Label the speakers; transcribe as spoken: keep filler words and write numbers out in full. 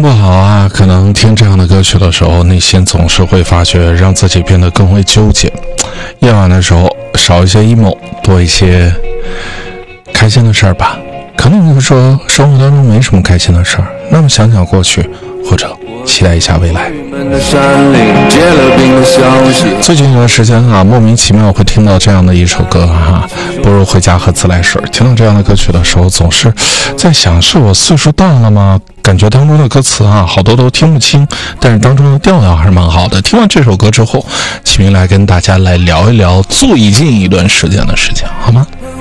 Speaker 1: 不好啊，可能听这样的歌曲的时候，内心总是会发觉让自己变得更为纠结。夜晚的时候少一些 emo， 多一些开心的事儿吧。可能你会说生活当中没什么开心的事儿，那么想想过去，或者期待一下未来。最近一段时间啊，莫名其妙会听到这样的一首歌哈，不如回家喝自来水。听到这样的歌曲的时候，总是在想，是我岁数大了吗？感觉当中的歌词啊，好多都听不清，但是当中的调调还是蛮好的。听完这首歌之后，启明来跟大家来聊一聊最近一段时间的事情，好吗？